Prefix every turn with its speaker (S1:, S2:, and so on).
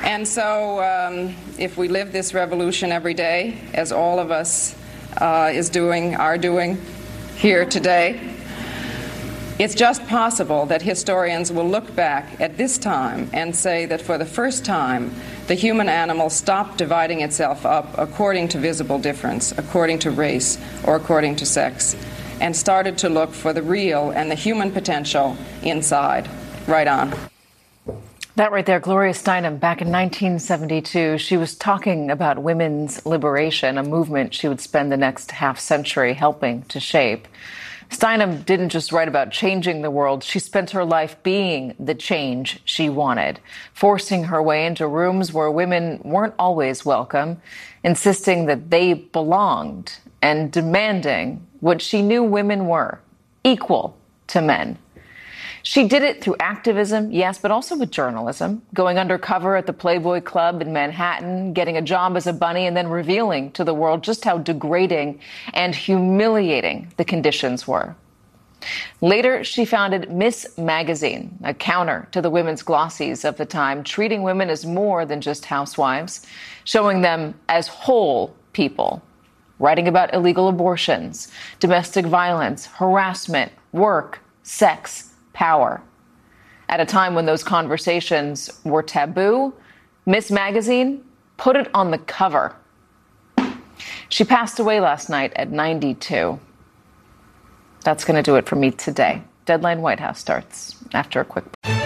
S1: And so if we live this revolution every day, as all of us are doing here today, it's just possible that historians will look back at this time and say that for the first time, the human animal stopped dividing itself up according to visible difference, according to race, or according to sex, and started to look for the real and the human potential inside. Right on.
S2: That right there, Gloria Steinem, back in 1972, she was talking about women's liberation, a movement she would spend the next half century helping to shape. Steinem didn't just write about changing the world. She spent her life being the change she wanted, forcing her way into rooms where women weren't always welcome, insisting that they belonged, and demanding what she knew women were, equal to men. She did it through activism, yes, but also with journalism, going undercover at the Playboy Club in Manhattan, getting a job as a bunny, and then revealing to the world just how degrading and humiliating the conditions were. Later, she founded Miss Magazine, a counter to the women's glossies of the time, treating women as more than just housewives, showing them as whole people, writing about illegal abortions, domestic violence, harassment, work, sex, power. At a time when those conversations were taboo, Miss Magazine put it on the cover. She passed away last night at 92. That's going to do it for me today. Deadline White House starts after a quick break.